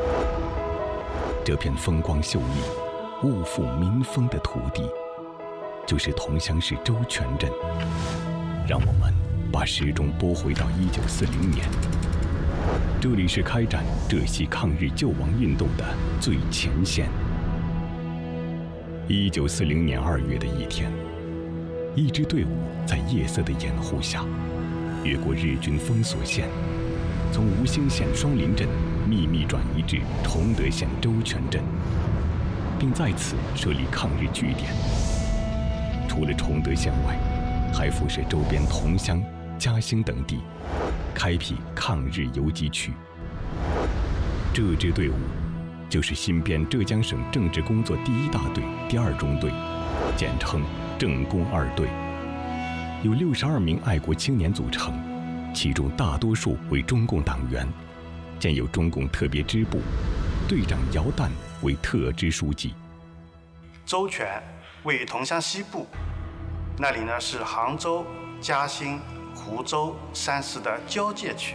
这片风光秀丽、物阜民丰的土地，就是桐乡市周全镇。让我们把时钟拨回到1940年，这里是开展浙西抗日救亡运动的最前线。1940年2月的一天，一支队伍在夜色的掩护下，越过日军封锁线，从吴兴县双林镇秘密转移至崇德县周全镇，并在此设立抗日据点。除了崇德县外，还辐射周边桐乡、嘉兴等地，开辟抗日游击区。这支队伍就是新编浙江省政治工作第1大队第2中队，简称政工2队，由62名爱国青年组成，其中大多数为中共党员，建有中共特别支部，队长姚旦为特支书记。 周全位于桐乡西部，那里呢是杭州、嘉兴、湖州3市的交界区。